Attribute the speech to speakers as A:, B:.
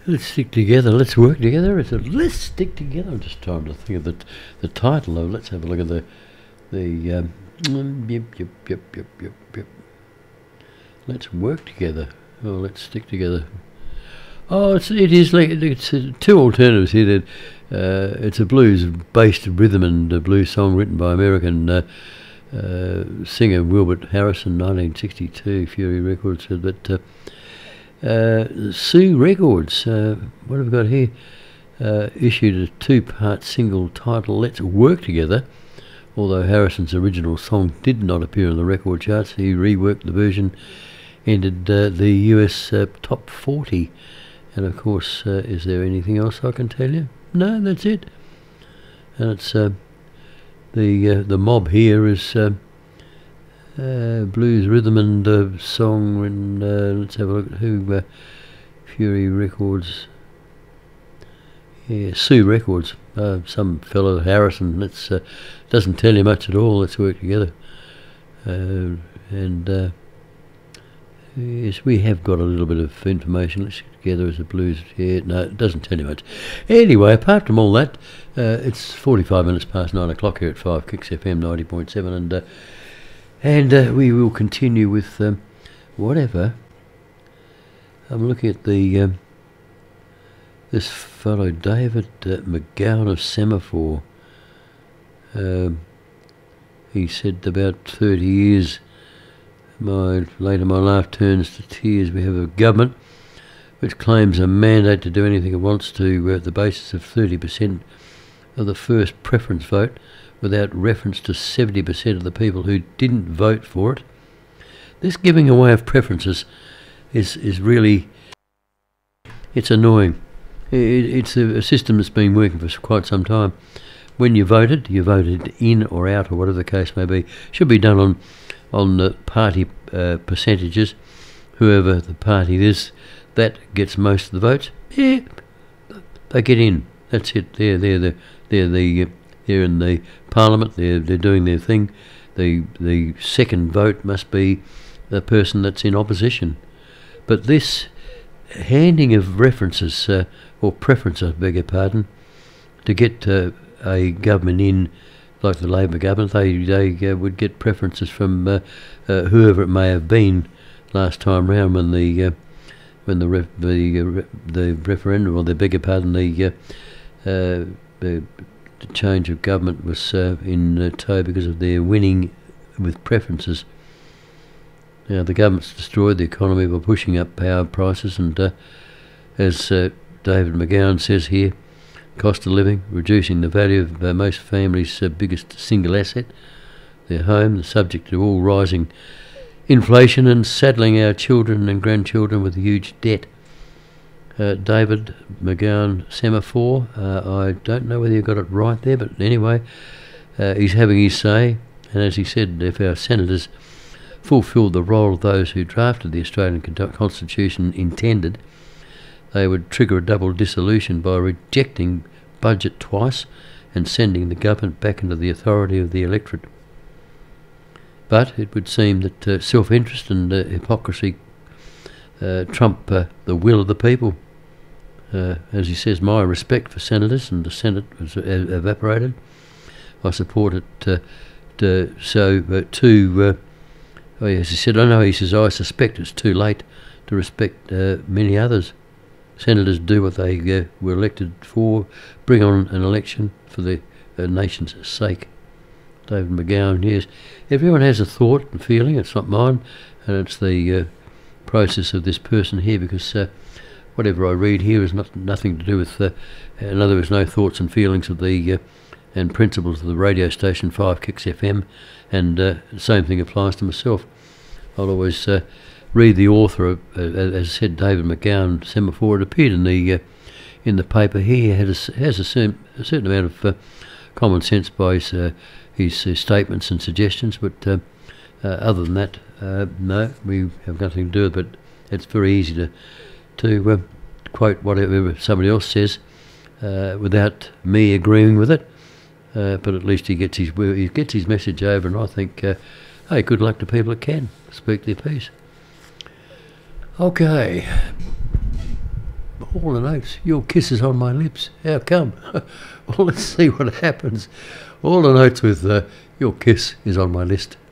A: Let's stick together. Let's work together. It's let's stick together. I'm just trying to think of the title of. Let's have a look at the yep. Let's work together. Oh, let's stick together. Oh, it's two alternatives here. It's a blues-based rhythm and a blues song written by American singer Wilbert Harrison, 1962, Fury Records. But Sue Records, what have we got here? Issued a two-part single titled Let's Work Together. Although Harrison's original song did not appear on the record charts, he reworked the version, entered the US top 40. And of course, is there anything else I can tell you? No, that's it. And it's the mob here is blues rhythm and song, and let's have a look at who. Fury Records. Yeah, Sue Records. Some fellow Harrison. That's doesn't tell you much at all. Let's work together. Yes, we have got a little bit of information. Let's get together as a blues. Yeah, no, it doesn't tell you much. Anyway, apart from all that, it's 45 minutes past 9 o'clock here at 5 Kicks FM 90.7, and we will continue with whatever. I'm looking at the this fellow David McGowan of Semaphore. He said about 30 years. Later my life turns to tears. We have a government which claims a mandate to do anything it wants to at the basis of 30% of the first preference vote, without reference to 70% of the people who didn't vote for it. This giving away of preferences is really, it's annoying. It's a system that's been working for quite some time. When you voted in or out, or whatever the case may be. Should be done on the party percentages. Whoever the party is that gets most of the votes, yeah, they get in. That's it. They're in the parliament. They're doing their thing. The second vote must be the person that's in opposition. But this handing of references or preference, I beg your pardon, to get a government in, like the Labor government, they would get preferences from whoever it may have been last time round when the referendum, or they beg your pardon, the change of government was in tow because of their winning with preferences. Now the government's destroyed the economy by pushing up power prices, and as David McGowan says here, cost of living, reducing the value of most families' biggest single asset, their home, the subject to all rising inflation, and saddling our children and grandchildren with huge debt. David McGowan, Semaphore, I don't know whether you got it right there, but anyway, he's having his say, and as he said, if our senators fulfilled the role of those who drafted the Australian Constitution intended, they would trigger a double dissolution by rejecting budget twice and sending the government back into the authority of the electorate. But it would seem that self-interest and hypocrisy trump the will of the people. As he says, my respect for senators and the Senate has evaporated. I support it. As he said, he says, I suspect it's too late to respect many others. Senators do what they were elected for, bring on an election for the nation's sake. David McGowan, yes. Everyone has a thought and feeling, it's not mine, and it's the process of this person here, because whatever I read here is nothing to do with, in other words, no thoughts and feelings of the and principles of the radio station 5 Kicks FM, and the same thing applies to myself. I'll always read the author, as I said, David McGowan, Semaphore. It appeared in the paper here. Has a certain amount of common sense by his statements and suggestions, but other than that, no, we have nothing to do with it. But it's very easy to quote whatever somebody else says without me agreeing with it. But at least he gets his message over, and I think, hey, good luck to people that can speak their piece. Okay, Hall and Oates, your kiss is on my lips. How come? Well, let's see what happens. Hall and Oates with Your Kiss is on My List.